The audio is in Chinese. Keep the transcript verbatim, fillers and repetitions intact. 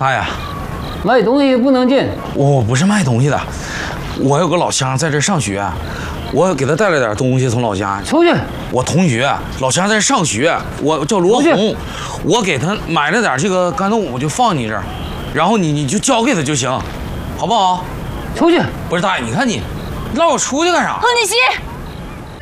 大爷， 卖东西不能进。 我不是卖东西的，我有个老乡在这上学，我给他带了点东西从老家。 出去。 我同学老乡在这上学，我叫罗红，我给他买了点这个干豆腐，就放你这儿，然后你你就交给他就行，好不好？ 出去。 不是大爷，你看你，让我出去干啥？ 贺锦熙。